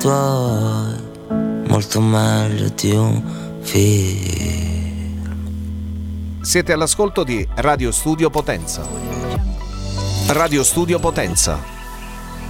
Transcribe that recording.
tuoi, molto meglio di un film. Siete all'ascolto di Radio Studio Potenza. Radio Studio Potenza.